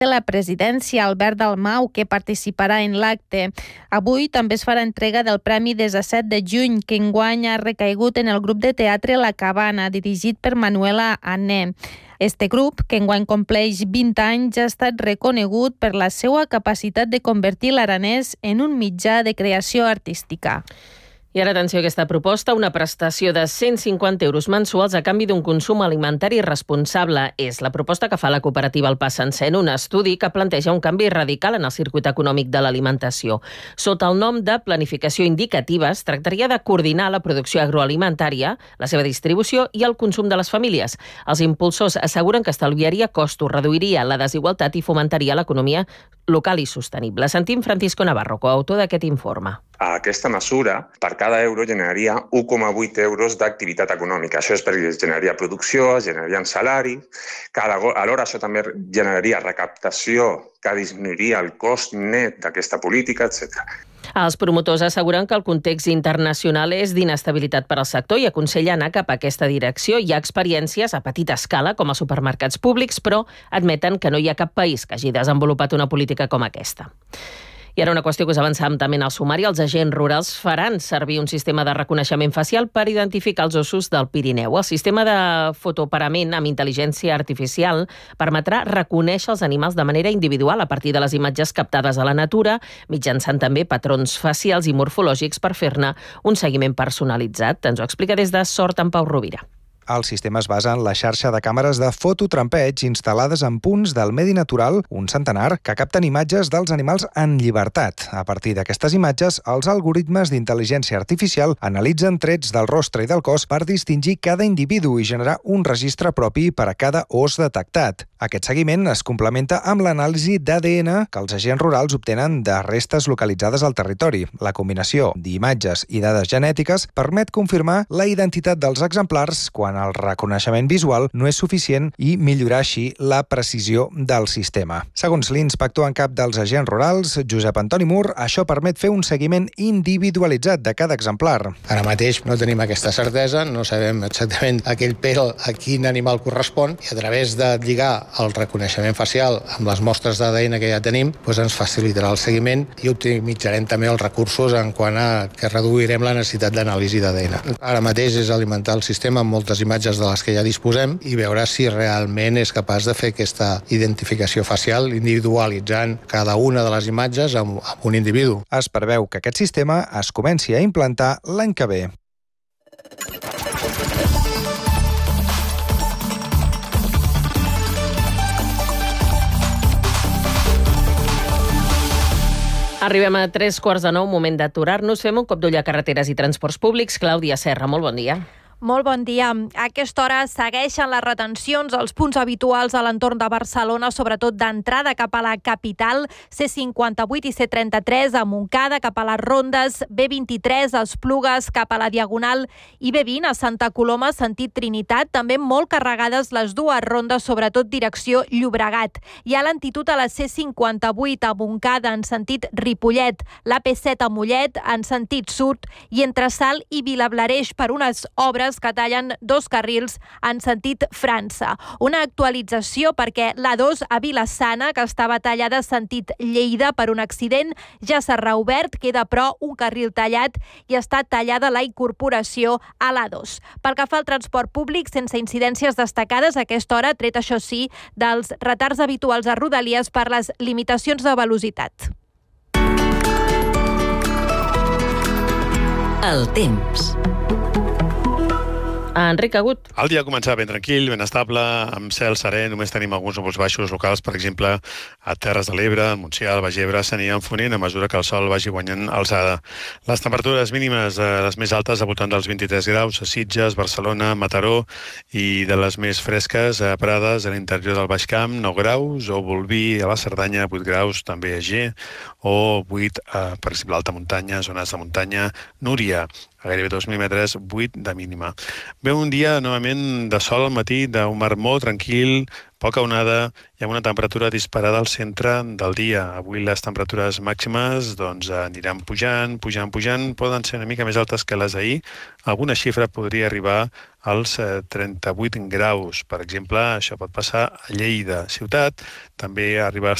de la presidència, Albert Dalmau, que participarà en l'acte. Avui també es farà entrega del Premi 17 de juny, que enguany ha recaigut en el grup de teatre La Cabana, dirigit per Manuela Ané. Este grup, que enguany compleix 20 anys, ha estat reconegut per la seva capacitat de convertir l'aranès en un mitjà de creació artística. I ara atenció a aquesta proposta, una prestació de 150 euros mensuals a canvi d'un consum alimentari responsable. És la proposta que fa la cooperativa El Pa Sencer en un estudi que planteja un canvi radical en el circuit econòmic de l'alimentació. Sota el nom de planificació indicativa, es tractaria de coordinar la producció agroalimentària, la seva distribució i el consum de les famílies. Els impulsors asseguren que estalviaria costos, reduiria la desigualtat i fomentaria l'economia local i sostenible. Sentim Francisco Navarro, coautor d'aquest informe. Aquesta mesura, per cada euro, generaria 1,8 euros d'activitat econòmica. Això és perquè generaria producció, generarien salari, alhora això també generaria recaptació que disminuiria el cost net d'aquesta política, etc. Els promotors asseguren que el context internacional és d'inestabilitat per al sector i aconsella anar cap a aquesta direcció. Hi ha experiències a petita escala, com els supermercats públics, però admeten que no hi ha cap país que hagi desenvolupat una política com aquesta. I ara una qüestió que us avançàvem també en el sumari. Els agents rurals faran servir un sistema de reconeixement facial per identificar els ossos del Pirineu. El sistema de fotoparament amb intel·ligència artificial permetrà reconèixer els animals de manera individual a partir de les imatges captades a la natura, mitjançant també patrons facials i morfològics per fer-ne un seguiment personalitzat. Ens ho explica des de Sort en Pau Rovira. El sistema es basa en la xarxa de càmeres de fototrampeig instal·lades en punts del medi natural, un centenar, que capten imatges dels animals en llibertat. A partir d'aquestes imatges, els algoritmes d'intel·ligència artificial analitzen trets del rostre i del cos per distingir cada individu i generar un registre propi per a cada os detectat. Aquest seguiment es complementa amb l'anàlisi d'ADN que els agents rurals obtenen de restes localitzades al territori. La combinació d'imatges i dades genètiques permet confirmar la identitat dels exemplars quan el reconeixement visual no és suficient i millorar així la precisió del sistema. Segons l'inspector en cap dels agents rurals, Josep Antoni Mur, això permet fer un seguiment individualitzat de cada exemplar. Ara mateix no tenim aquesta certesa, no sabem exactament aquell pèl a quin animal correspon i a través de lligar el reconeixement facial amb les mostres d'ADN que ja tenim, ens facilitarà el seguiment i optimitzarem també els recursos en quant a que reduirem la necessitat d'anàlisi d'ADN. Ara mateix és alimentar el sistema amb moltes imatges de les que ja disposem i veure si realment és capaç de fer aquesta identificació facial individualitzant cada una de les imatges amb un individu. Es preveu que aquest sistema es comenci a implantar l'any que ve. Arribem a 3:15, moment d'aturar-nos. Fem un cop d'ull a carreteres i transports públics. Clàudia Serra, molt bon dia. Molt bon dia. A aquesta hora segueixen les retencions als punts habituals a l'entorn de Barcelona, sobretot d'entrada cap a la capital, C58 i C33 a Montcada, cap a les Rondes, B23 a Esplugues, cap a la Diagonal i B20 a Santa Coloma, sentit Trinitat. També molt carregades les dues rondes, sobretot direcció Llobregat. Hi ha lentitud a la C58 a Montcada en sentit Ripollet, l'AP7 a Mollet en sentit sud i entre Salt i Vilablareix per unes obres que tallen dos carrils en sentit França. Una actualització perquè l'A2 a Vila-sana, que estava tallada sentit Lleida per un accident, ja s'ha reobert, queda però un carril tallat i està tallada la incorporació a l'A2. Pel que fa al transport públic, sense incidències destacades a aquesta hora, tret això sí dels retards habituals a Rodalies per les limitacions de velocitat. El temps. Enric Agut. El dia ha començat ben tranquil, ben estable, amb cel serè. Només tenim alguns núvols baixos locals, per exemple, a Terres de l'Ebre, al Montsià, al Baix Ebre, s'aniran fonent a mesura que el sol vagi guanyant alçada. Les temperatures mínimes, les més altes, al voltant dels 23 graus, a Sitges, Barcelona, Mataró, i de les més fresques, a Prades, a l'interior del Baix Camp, 9 graus, o Bolvir, a la Cerdanya, 8 graus, també a Ger, o 8, per exemple, a alta muntanya, zones de muntanya, Núria, a gairebé 2.000 metres, 8 de mínima. Ve un dia, novament, de sol al matí, d'un mar molt tranquil, poca onada i amb una temperatura disparada al centre del dia. Avui les temperatures màximes aniran pujant, poden ser una mica més altes que les d'ahir. Alguna xifra podria arribar als 38 graus. Per exemple, això pot passar a Lleida ciutat, també arribar als